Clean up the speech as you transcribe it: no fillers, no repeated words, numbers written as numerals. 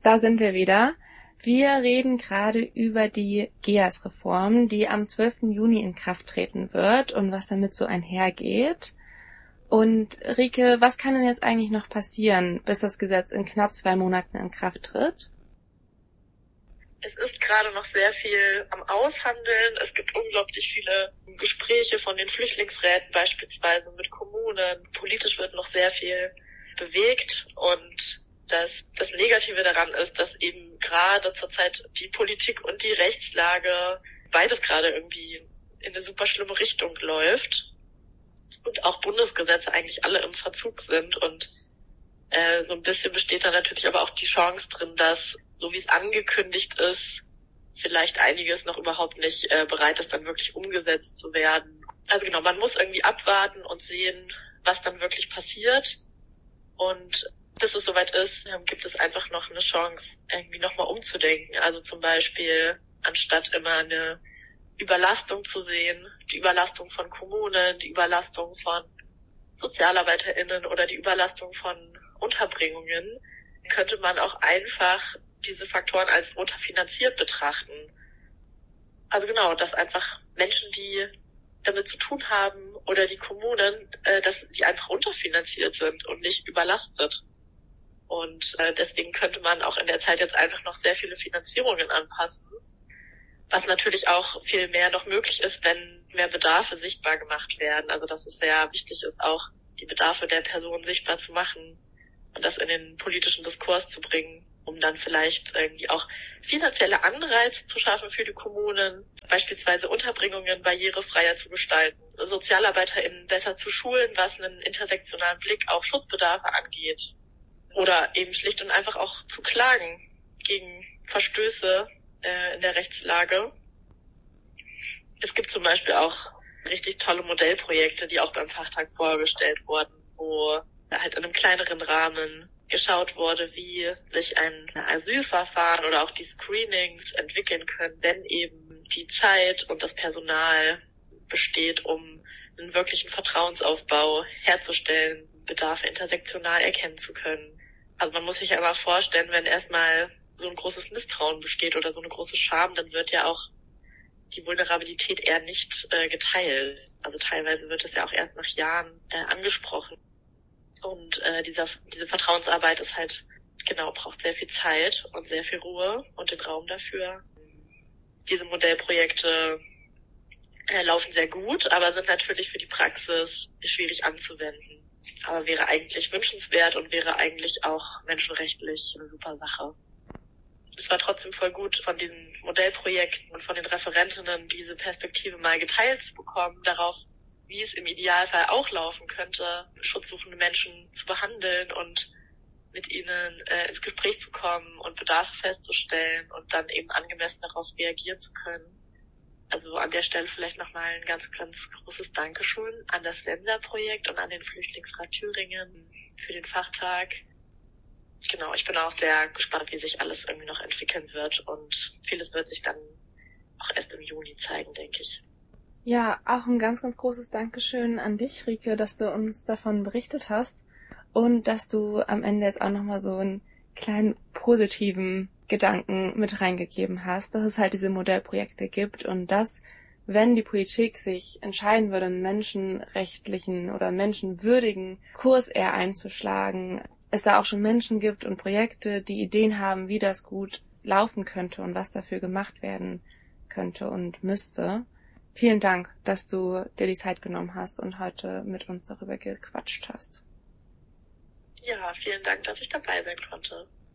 Da sind wir wieder. Wir reden gerade über die GEAS-Reform, die am 12. Juni in Kraft treten wird und was damit so einhergeht. Und Rike, was kann denn jetzt eigentlich noch passieren, bis das Gesetz in knapp 2 Monaten in Kraft tritt? Es ist gerade noch sehr viel am Aushandeln. Es gibt unglaublich viele Gespräche von den Flüchtlingsräten beispielsweise mit Kommunen. Politisch wird noch sehr viel bewegt und das Negative daran ist, dass eben gerade zurzeit die Politik und die Rechtslage beides gerade irgendwie in eine super schlimme Richtung läuft und auch Bundesgesetze eigentlich alle im Verzug sind und so ein bisschen besteht da natürlich aber auch die Chance drin, dass, so wie es angekündigt ist, vielleicht einiges noch überhaupt nicht bereit ist, dann wirklich umgesetzt zu werden. Also genau, man muss irgendwie abwarten und sehen, was dann wirklich passiert. Und bis es soweit ist, gibt es einfach noch eine Chance, irgendwie nochmal umzudenken. Also zum Beispiel, anstatt immer eine Überlastung zu sehen, die Überlastung von Kommunen, die Überlastung von SozialarbeiterInnen oder die Überlastung von Unterbringungen, könnte man auch einfach diese Faktoren als unterfinanziert betrachten. Also genau, dass einfach Menschen, die damit zu tun haben oder die Kommunen, dass die einfach unterfinanziert sind und nicht überlastet. Und deswegen könnte man auch in der Zeit jetzt einfach noch sehr viele Finanzierungen anpassen, was natürlich auch viel mehr noch möglich ist, wenn mehr Bedarfe sichtbar gemacht werden. Also dass es sehr wichtig ist, auch die Bedarfe der Personen sichtbar zu machen und das in den politischen Diskurs zu bringen, um dann vielleicht irgendwie auch finanzielle Anreize zu schaffen für die Kommunen, beispielsweise Unterbringungen barrierefreier zu gestalten, SozialarbeiterInnen besser zu schulen, was einen intersektionalen Blick auf Schutzbedarfe angeht. Oder eben schlicht und einfach auch zu klagen gegen Verstöße in der Rechtslage. Es gibt zum Beispiel auch richtig tolle Modellprojekte, die auch beim Fachtag vorgestellt wurden, wo halt in einem kleineren Rahmen geschaut wurde, wie sich ein Asylverfahren oder auch die Screenings entwickeln können, wenn eben die Zeit und das Personal besteht, um einen wirklichen Vertrauensaufbau herzustellen, Bedarfe intersektional erkennen zu können. Also man muss sich ja immer vorstellen, wenn erstmal so ein großes Misstrauen besteht oder so eine große Scham, dann wird ja auch die Vulnerabilität eher nicht geteilt. Also teilweise wird es ja auch erst nach Jahren angesprochen. Und diese Vertrauensarbeit ist halt, genau, braucht sehr viel Zeit und sehr viel Ruhe und den Raum dafür. Diese Modellprojekte laufen sehr gut, aber sind natürlich für die Praxis schwierig anzuwenden. Aber wäre eigentlich wünschenswert und wäre eigentlich auch menschenrechtlich eine super Sache. Es war trotzdem voll gut, von diesen Modellprojekten und von den Referentinnen diese Perspektive mal geteilt zu bekommen, darauf, wie es im Idealfall auch laufen könnte, schutzsuchende Menschen zu behandeln und mit ihnen ins Gespräch zu kommen und Bedarfe festzustellen und dann eben angemessen darauf reagieren zu können. Also an der Stelle vielleicht nochmal ein ganz, ganz großes Dankeschön an das Senderprojekt und an den Flüchtlingsrat Thüringen für den Fachtag. Genau, ich bin auch sehr gespannt, wie sich alles irgendwie noch entwickeln wird und vieles wird sich dann auch erst im Juni zeigen, denke ich. Ja, auch ein ganz, ganz großes Dankeschön an dich, Rike, dass du uns davon berichtet hast und dass du am Ende jetzt auch nochmal so einen kleinen positiven Gedanken mit reingegeben hast, dass es halt diese Modellprojekte gibt und dass, wenn die Politik sich entscheiden würde, einen menschenrechtlichen oder menschenwürdigen Kurs eher einzuschlagen, es da auch schon Menschen gibt und Projekte, die Ideen haben, wie das gut laufen könnte und was dafür gemacht werden könnte und müsste. Vielen Dank, dass du dir die Zeit genommen hast und heute mit uns darüber gequatscht hast. Ja, vielen Dank, dass ich dabei sein konnte.